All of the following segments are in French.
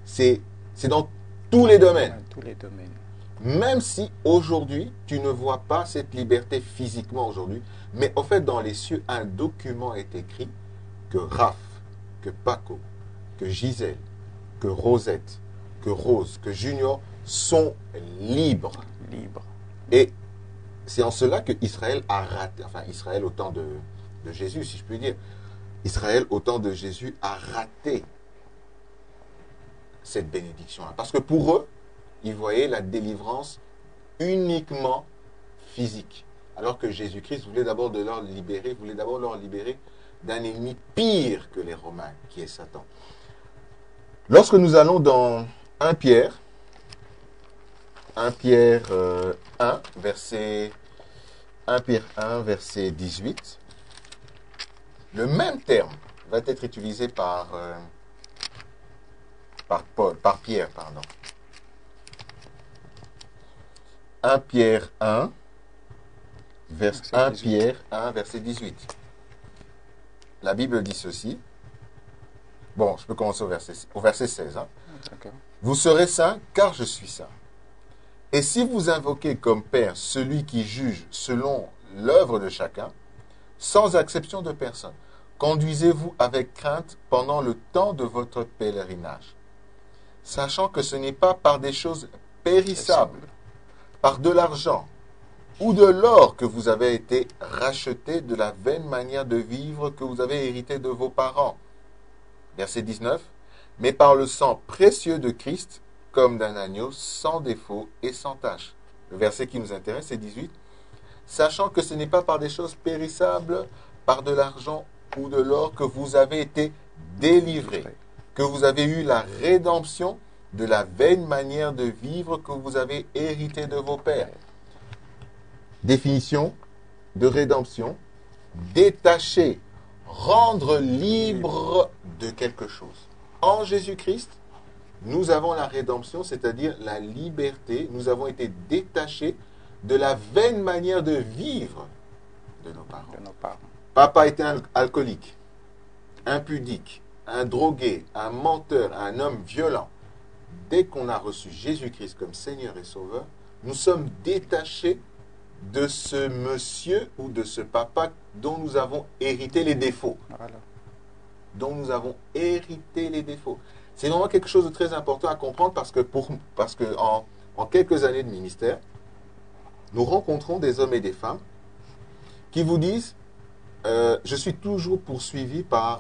C'est dans tous les domaines. Dans tous les domaines. Même si aujourd'hui, tu ne vois pas cette liberté physiquement aujourd'hui, mais en fait, dans les cieux, un document est écrit que Raph, que Paco, que Gisèle, que Rosette, que Rose, que Junior sont libres. Libre. Et c'est en cela que Israël a raté, enfin Israël au temps de Jésus, si je puis dire, Israël au temps de Jésus a raté cette bénédiction-là. Parce que pour eux, ils voyaient la délivrance uniquement physique. Alors que Jésus-Christ voulait d'abord leur libérer d'un ennemi pire que les Romains, qui est Satan. Lorsque nous allons dans 1 Pierre 1, verset 18, le même terme va être utilisé par Pierre, pardon. 1 Pierre 1, verset 18. La Bible dit ceci. Bon, je peux commencer au verset 16. Hein. Vous serez saints, car je suis saint. Et si vous invoquez comme Père celui qui juge selon l'œuvre de chacun, sans exception de personne, conduisez-vous avec crainte pendant le temps de votre pèlerinage, sachant que ce n'est pas par des choses périssables, par de l'argent ou de l'or que vous avez été rachetés de la vaine manière de vivre que vous avez hérité de vos parents. Verset 19. Mais par le sang précieux de Christ, comme d'un agneau sans défaut et sans tache. Le verset qui nous intéresse, c'est 18. Sachant que ce n'est pas par des choses périssables, par de l'argent ou de l'or que vous avez été délivrés, que vous avez eu la rédemption de la vaine manière de vivre que vous avez hérité de vos pères. Définition de rédemption, détacher, rendre libre de quelque chose. En Jésus-Christ, nous avons la rédemption, c'est-à-dire la liberté. Nous avons été détachés de la vaine manière de vivre de nos parents. Papa était un alcoolique, impudique, un drogué, un menteur, un homme violent. Dès qu'on a reçu Jésus-Christ comme Seigneur et Sauveur, nous sommes détachés de ce monsieur ou de ce papa dont nous avons hérité les défauts. Voilà. Dont nous avons hérité les défauts. C'est vraiment quelque chose de très important à comprendre parce que en quelques années de ministère, nous rencontrons des hommes et des femmes qui vous disent je suis toujours poursuivi par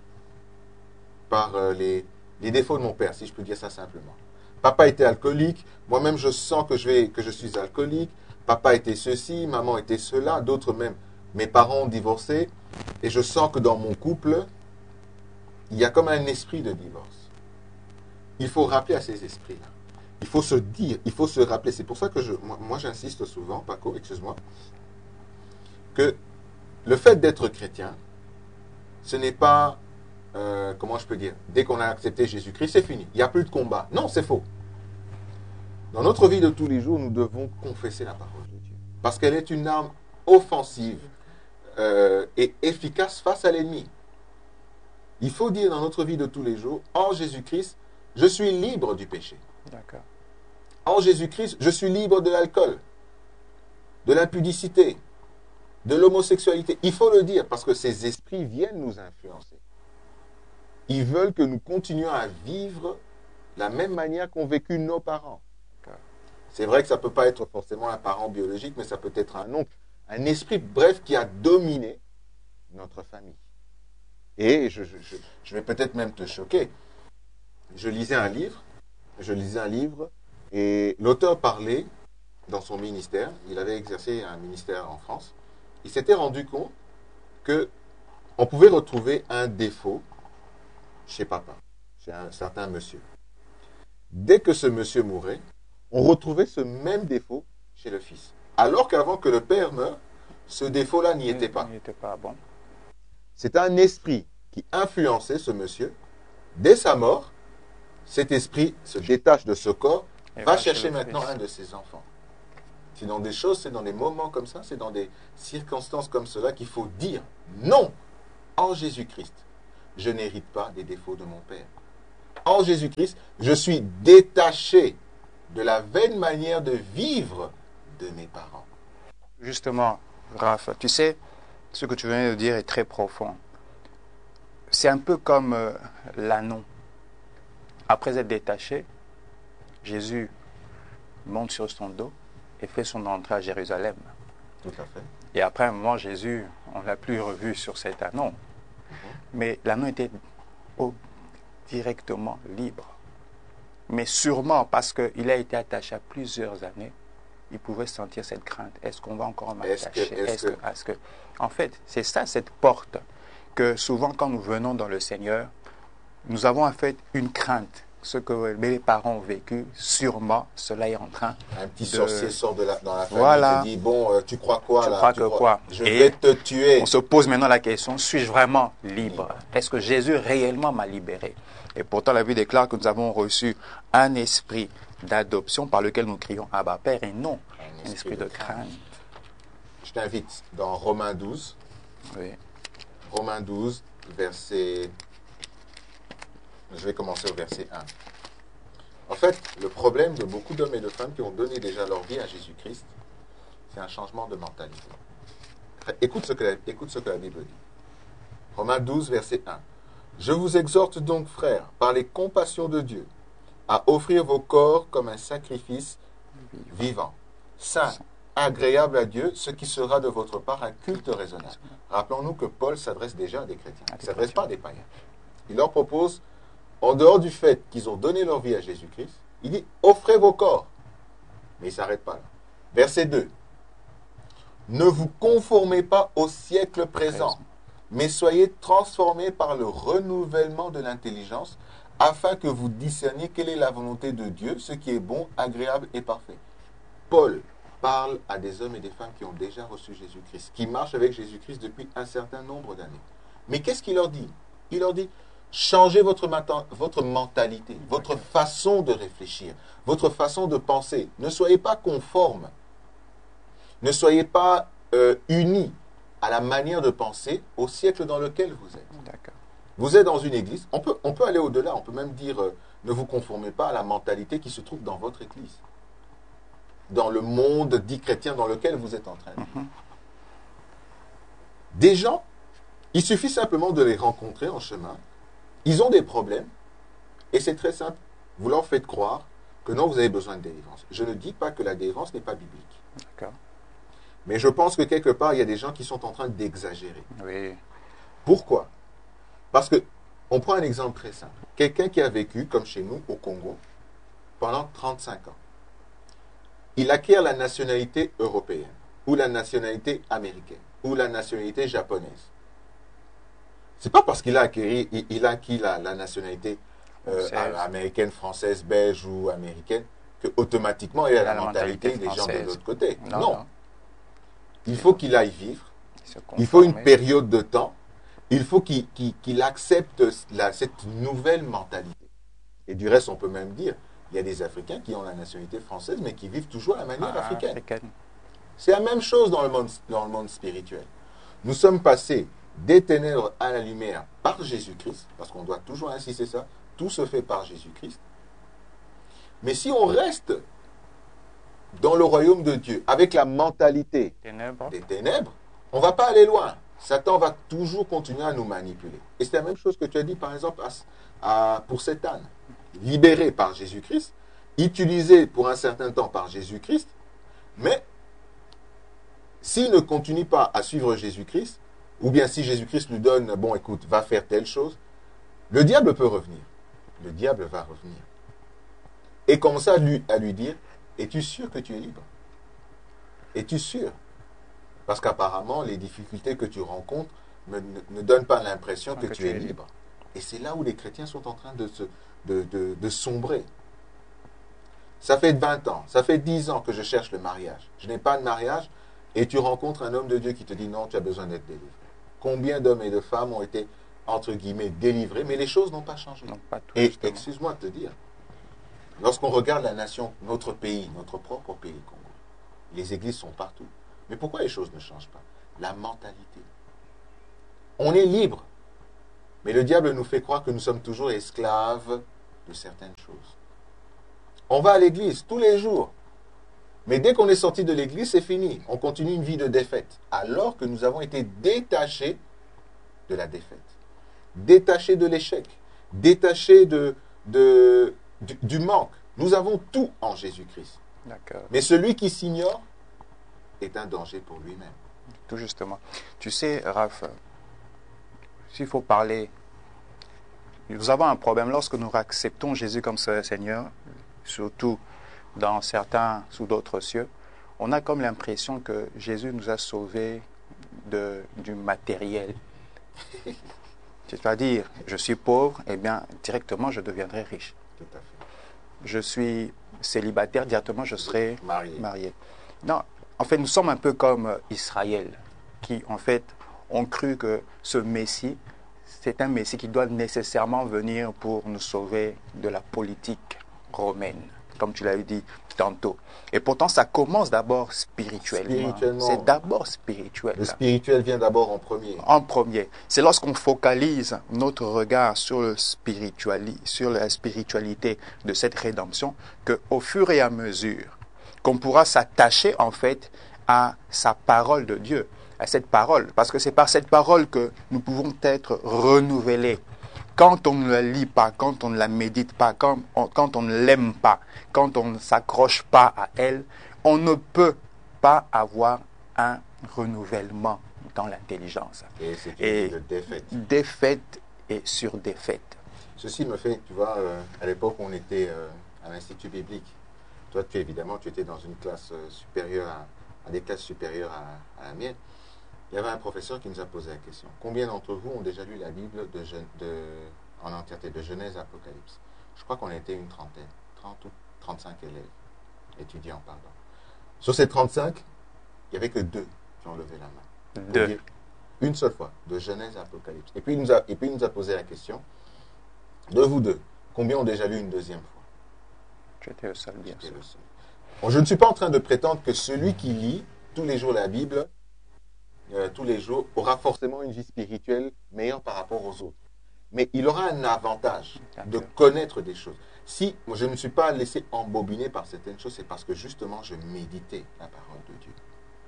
les défauts de mon père, si je peux dire ça simplement. Papa était alcoolique, moi-même je sens que je suis alcoolique, papa était ceci, maman était cela, d'autres même. Mes parents ont divorcé et je sens que dans mon couple, il y a comme un esprit de divorce. Il faut rappeler à ces esprits-là. Il faut se dire, il faut se rappeler. C'est pour ça que moi j'insiste souvent, Paco, excuse-moi, que le fait d'être chrétien, ce n'est pas, comment je peux dire, dès qu'on a accepté Jésus-Christ, c'est fini. Il n'y a plus de combat. Non, c'est faux. Dans notre vie de tous les jours, nous devons confesser la parole de Dieu. Parce qu'elle est une arme offensive et efficace face à l'ennemi. Il faut dire dans notre vie de tous les jours, en Jésus-Christ, je suis libre du péché. D'accord. En Jésus-Christ, je suis libre de l'alcool, de l'impudicité, de l'homosexualité. Il faut le dire parce que ces esprits viennent nous influencer. Ils veulent que nous continuions à vivre la même manière qu'ont vécu nos parents. C'est vrai que ça ne peut pas être forcément un parent biologique, mais ça peut être un oncle, un esprit, bref, qui a dominé notre famille. Et je vais peut-être même te choquer. Je lisais un livre et l'auteur parlait dans son ministère, il avait exercé un ministère en France, il s'était rendu compte qu'on pouvait retrouver un défaut chez papa, chez un certain monsieur. Dès que ce monsieur mourait, on retrouvait ce même défaut chez le fils. Alors qu'avant que le père meure, ce défaut-là n'y était pas. Bon. C'est un esprit qui influençait ce monsieur. Dès sa mort, cet esprit se détache de ce corps, va chercher maintenant un de ses enfants. C'est dans des choses, c'est dans des moments comme ça, c'est dans des circonstances comme cela qu'il faut dire non. En Jésus-Christ, je n'hérite pas des défauts de mon père. en Jésus-Christ, je suis détaché de la vaine manière de vivre de mes parents. Justement, Raph, tu sais, ce que tu viens de dire est très profond. C'est un peu comme l'anneau. Après être détaché, Jésus monte sur son dos et fait son entrée à Jérusalem. Tout à fait. Et après un moment, Jésus, on ne l'a plus revu sur cet anneau. Mais l'anneau était directement libre. Mais sûrement parce qu'il a été attaché à plusieurs années, il pouvait sentir cette crainte. Est-ce qu'on va encore m'attacher? En fait, c'est ça, cette porte, que souvent quand nous venons dans le Seigneur, nous avons en fait une crainte. Ce que mes parents ont vécu, sûrement, cela est en train Un petit sorcier sort dans la famille voilà. et te dit, bon, tu crois quoi tu là? crois que quoi? Je vais te tuer. On se pose maintenant la question, suis-je vraiment libre? Est-ce que Jésus réellement m'a libéré? Et pourtant, la Bible déclare que nous avons reçu un esprit d'adoption par lequel nous crions Abba Père et non un esprit de crainte. Je t'invite dans Romains 12. Oui. Romains 12, verset... Je vais commencer au verset 1. En fait, le problème de beaucoup d'hommes et de femmes qui ont donné déjà leur vie à Jésus-Christ, c'est un changement de mentalité. Écoute ce que la Bible dit. Romains 12, verset 1. Je vous exhorte donc, frères, par les compassions de Dieu, à offrir vos corps comme un sacrifice vivant, saint, agréable à Dieu, ce qui sera de votre part un culte raisonnable. Rappelons-nous que Paul s'adresse déjà à des chrétiens. Il ne s'adresse pas à des païens. Il leur propose, en dehors du fait qu'ils ont donné leur vie à Jésus-Christ, il dit, offrez vos corps. Mais il ne s'arrête pas là. Verset 2. Ne vous conformez pas au siècle présent, mais soyez transformés par le renouvellement de l'intelligence, afin que vous discerniez quelle est la volonté de Dieu, ce qui est bon, agréable et parfait. Paul parle à des hommes et des femmes qui ont déjà reçu Jésus-Christ, qui marchent avec Jésus-Christ depuis un certain nombre d'années. Mais qu'est-ce qu'il leur dit? Il leur dit, changez votre mentalité, votre façon de réfléchir, votre façon de penser. Ne soyez pas conformes. Ne soyez pas unis à la manière de penser au siècle dans lequel vous êtes. D'accord. Vous êtes dans une église, on peut aller au-delà, on peut même dire, ne vous conformez pas à la mentalité qui se trouve dans votre église, dans le monde dit chrétien dans lequel vous êtes en train de vivre. Des gens, il suffit simplement de les rencontrer en chemin, ils ont des problèmes, et c'est très simple, vous leur faites croire que non, vous avez besoin de délivrance. Je ne dis pas que la délivrance n'est pas biblique. D'accord. Mais je pense que quelque part, il y a des gens qui sont en train d'exagérer. Oui. Pourquoi? Parce que, on prend un exemple très simple. Quelqu'un qui a vécu, comme chez nous, au Congo, pendant 35 ans. Il acquiert la nationalité européenne, ou la nationalité américaine, ou la nationalité japonaise. C'est pas parce qu'il a acquis la nationalité américaine, française, belge ou américaine, que automatiquement il a la mentalité des gens de l'autre côté. Non. Il faut qu'il aille vivre. Il faut une période de temps. Il faut qu'il accepte cette nouvelle mentalité. Et du reste, on peut même dire, il y a des Africains qui ont la nationalité française, mais qui vivent toujours à la manière africaine. C'est la même chose dans le monde spirituel. Nous sommes passés des ténèbres à la lumière par Jésus-Christ, parce qu'on doit toujours insister ça, tout se fait par Jésus-Christ. Mais si on reste dans le royaume de Dieu avec la mentalité des ténèbres, on ne va pas aller loin. Satan va toujours continuer à nous manipuler. Et c'est la même chose que tu as dit, par exemple, pour cet âne. Libéré par Jésus-Christ, utilisé pour un certain temps par Jésus-Christ, mais s'il ne continue pas à suivre Jésus-Christ, ou bien si Jésus-Christ lui donne, bon, écoute, va faire telle chose, le diable peut revenir. Le diable va revenir. Et commencer à lui dire, es-tu sûr que tu es libre? Es-tu sûr? Parce qu'apparemment, les difficultés que tu rencontres ne donnent pas l'impression que tu es libre. Et c'est là où les chrétiens sont en train de sombrer. Ça fait 20 ans, ça fait 10 ans que je cherche le mariage. Je n'ai pas de mariage et tu rencontres un homme de Dieu qui te dit non, tu as besoin d'être délivré. Combien d'hommes et de femmes ont été, entre guillemets, délivrés, mais les choses n'ont pas changé. Non, pas tout, et excuse-moi de te dire, lorsqu'on regarde la nation, notre pays, notre propre pays, Congo, les églises sont partout. Mais pourquoi les choses ne changent pas? La mentalité. On est libre. Mais le diable nous fait croire que nous sommes toujours esclaves de certaines choses. On va à l'église tous les jours. Mais dès qu'on est sorti de l'église, c'est fini. On continue une vie de défaite. Alors que nous avons été détachés de la défaite. Détachés de l'échec. Détachés du manque. Nous avons tout en Jésus-Christ. Mais celui qui s'ignore est un danger pour lui-même. Tout justement. Tu sais, Raph, s'il faut parler, nous avons un problème lorsque nous acceptons Jésus comme Seigneur, surtout dans certains, sous d'autres cieux, on a comme l'impression que Jésus nous a sauvés du matériel. C'est-à-dire, je suis pauvre, eh bien, directement, je deviendrai riche. Tout à fait. Je suis célibataire, directement, je serai marié. Non, en fait, nous sommes un peu comme Israël, qui, en fait, ont cru que ce Messie, c'est un Messie qui doit nécessairement venir pour nous sauver de la politique romaine, comme tu l'avais dit tantôt. Et pourtant, ça commence d'abord spirituellement. C'est d'abord spirituel. Le spirituel vient d'abord en premier. En premier. C'est lorsqu'on focalise notre regard sur la spiritualité de cette rédemption qu'au fur et à mesure qu'on pourra s'attacher en fait à sa parole de Dieu, à cette parole. Parce que c'est par cette parole que nous pouvons être renouvelés. Quand on ne la lit pas, quand on ne la médite pas, quand on ne l'aime pas, quand on ne s'accroche pas à elle, on ne peut pas avoir un renouvellement dans l'intelligence. Et c'est une vie de défaite. Défaite et sur défaite. Ceci me fait, tu vois, à l'époque on était à l'Institut biblique. Toi, évidemment, tu étais dans une classe supérieure, à des classes supérieures à la mienne. Il y avait un professeur qui nous a posé la question. Combien d'entre vous ont déjà lu la Bible en entièreté, de Genèse à Apocalypse? Je crois qu'on était une trentaine, 30 ou 35 élèves, étudiants, pardon. Sur ces 35, il n'y avait que 2 qui ont levé la main. 2. Une seule fois, de Genèse à Apocalypse. Et puis il nous a posé la question, de vous deux, combien ont déjà lu une deuxième fois? J'étais le seul, bien sûr. Bon, je ne suis pas en train de prétendre que celui qui lit tous les jours la Bible, tous les jours, aura forcément une vie spirituelle meilleure par rapport aux autres. Mais il aura un avantage de connaître des choses. Si je ne me suis pas laissé embobiner par certaines choses, c'est parce que justement je méditais la parole de Dieu.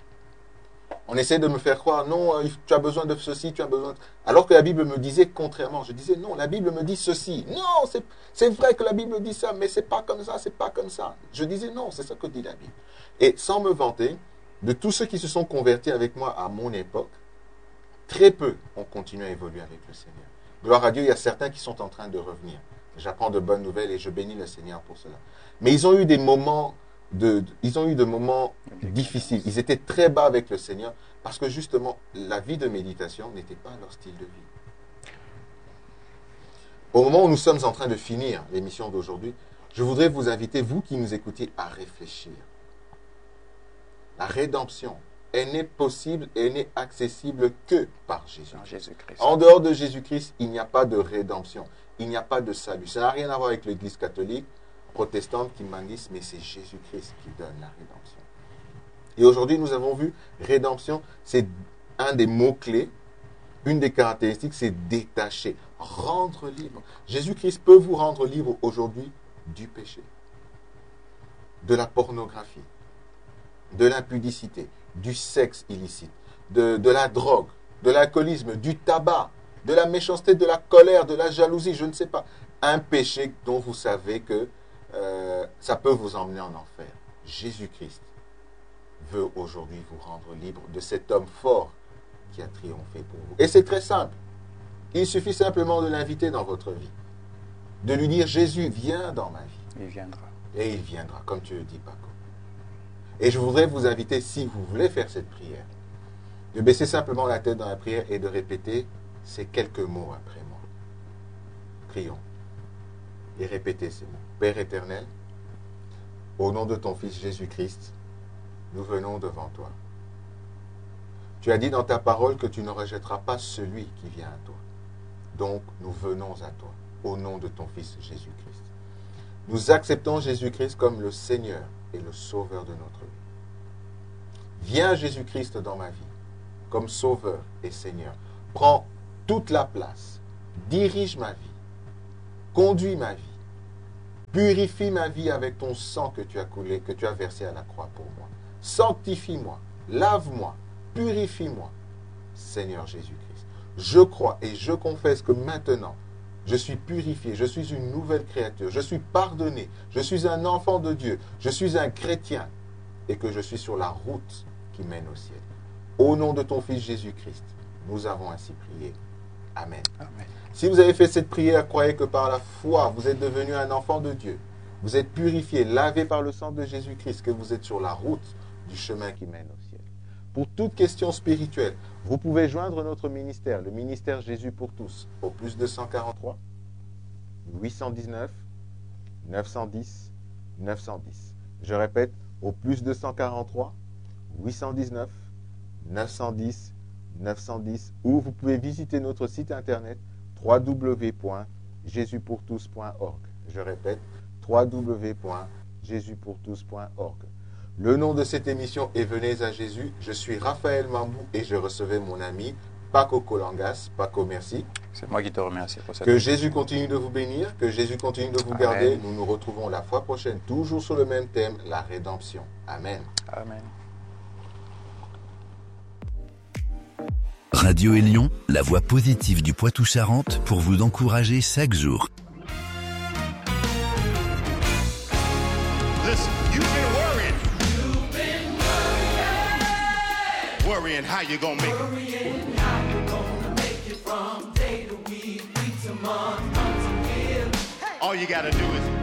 On essaie de me faire croire, non, tu as besoin de ceci, tu as besoin de... Alors que la Bible me disait contrairement. Je disais, non, la Bible me dit ceci. Non, c'est vrai que la Bible dit ça, mais c'est pas comme ça, c'est pas comme ça. Je disais, non, c'est ça que dit la Bible. Et sans me vanter, de tous ceux qui se sont convertis avec moi à mon époque, très peu ont continué à évoluer avec le Seigneur. Gloire à Dieu, il y a certains qui sont en train de revenir. J'apprends de bonnes nouvelles et je bénis le Seigneur pour cela. Mais ils ont eu des moments difficiles. Ils étaient très bas avec le Seigneur parce que justement, la vie de méditation n'était pas leur style de vie. Au moment où nous sommes en train de finir l'émission d'aujourd'hui, je voudrais vous inviter, vous qui nous écoutez, à réfléchir. La rédemption, elle n'est possible et elle n'est accessible que par Jésus-Christ. En dehors de Jésus-Christ, il n'y a pas de rédemption. Il n'y a pas de salut. Ça n'a rien à voir avec l'Église catholique, protestante, qui manisse, mais c'est Jésus-Christ qui donne la rédemption. Et aujourd'hui, nous avons vu, rédemption, c'est un des mots-clés. Une des caractéristiques, c'est détacher, rendre libre. Jésus-Christ peut vous rendre libre aujourd'hui du péché, de la pornographie, de l'impudicité, du sexe illicite, de la drogue, de l'alcoolisme, du tabac, de la méchanceté, de la colère, de la jalousie, je ne sais pas. Un péché dont vous savez que ça peut vous emmener en enfer. Jésus-Christ veut aujourd'hui vous rendre libre de cet homme fort qui a triomphé pour vous. Et c'est très simple. Il suffit simplement de l'inviter dans votre vie. De lui dire, Jésus, viens dans ma vie. Il viendra. Et il viendra, comme tu le dis, Paco. Et je voudrais vous inviter, si vous voulez faire cette prière, de baisser simplement la tête dans la prière et de répéter ces quelques mots après moi. Prions. Et répétez ces mots. Père éternel, au nom de ton Fils Jésus-Christ, nous venons devant toi. Tu as dit dans ta parole que tu ne rejetteras pas celui qui vient à toi. Donc, nous venons à toi, au nom de ton Fils Jésus-Christ. Nous acceptons Jésus-Christ comme le Seigneur et le Sauveur de notre vie. Viens Jésus-Christ dans ma vie, comme Sauveur et Seigneur. Prends toute la place, dirige ma vie, conduis ma vie, Purifie ma vie avec ton sang que tu as coulé, que tu as versé à la croix pour moi. Sanctifie-moi, lave-moi, purifie-moi, Seigneur Jésus-Christ. Je crois et je confesse que maintenant, je suis purifié, je suis une nouvelle créature, je suis pardonné, je suis un enfant de Dieu, je suis un chrétien et que je suis sur la route qui mène au ciel. Au nom de ton Fils Jésus-Christ, nous avons ainsi prié. Amen. Amen. Si vous avez fait cette prière, croyez que par la foi, vous êtes devenu un enfant de Dieu. Vous êtes purifié, lavé par le sang de Jésus-Christ, que vous êtes sur la route du chemin qui mène au ciel. Pour toute question spirituelle, vous pouvez joindre notre ministère, le ministère Jésus pour tous, au plus 243 819 910 910. Je répète, au plus 243 819 910 910, ou vous pouvez visiter notre site internet www.jesuspourtous.org. Je répète, www.jesuspourtous.org. Le nom de cette émission est Venez à Jésus. Je suis Raphaël Mambou et je recevais mon ami Paco Colangas. Paco, merci. C'est moi qui te remercie pour ça. Que Jésus continue de vous bénir, que Jésus continue de vous garder. Nous nous retrouvons la fois prochaine, toujours sur le même thème, la rédemption. Amen. Amen. Radio Élion, la voix positive du Poitou-Charentes pour vous encourager chaque jour. Listen, you've been worrying how you gonna make it from day to week to month to year. All you gotta do is